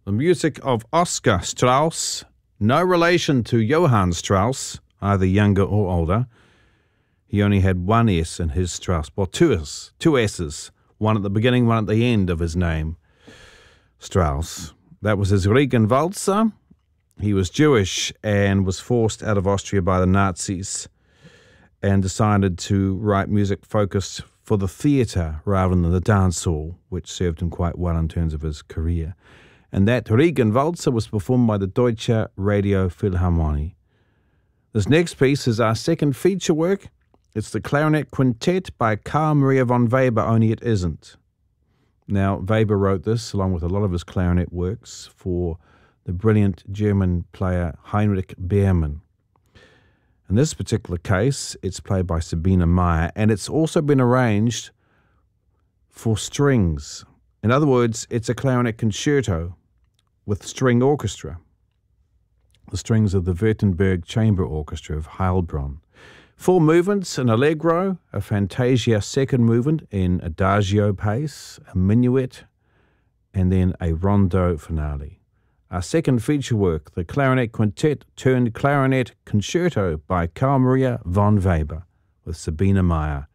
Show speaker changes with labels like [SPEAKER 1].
[SPEAKER 1] The music of Oscar Strauss, no relation to Johann Strauss, either younger or older. He only had one S in his Strauss, well, two S's, one at the beginning, one at the end of his name, Strauss. That was his Regenwalzer. He was Jewish and was forced out of Austria by the Nazis and decided to write music focused for the theatre rather than the dance hall, which served him quite well in terms of his career. And that Regenwalzer was performed by the Deutsche Radio Philharmonie. This next piece is our second feature work. It's the Clarinet Quintet by Carl Maria von Weber, only it isn't. Now, Weber wrote this, along with a lot of his clarinet works, for the brilliant German player Heinrich Behrmann. In this particular case, it's played by Sabine Meyer, and it's also been arranged for strings. In other words, it's a clarinet concerto with string orchestra. The strings of the Württemberg Chamber Orchestra of Heilbronn. 4 movements, an allegro, a fantasia second movement in adagio pace, a minuet, and then a rondo finale. Our second feature work, the Clarinet Quintet turned Clarinet Concerto by Carl Maria von Weber with Sabine Meyer.